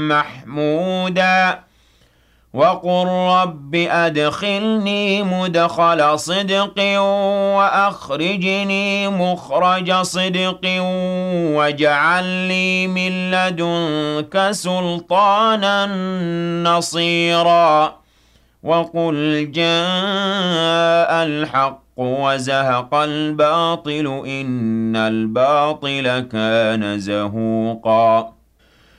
محمودا وقل رب أدخلني مدخل صدق وأخرجني مخرج صدق واجعل لي من لدنك سلطانا نصيرا وقل جاء الحق وزهق الباطل إن الباطل كان زهوقا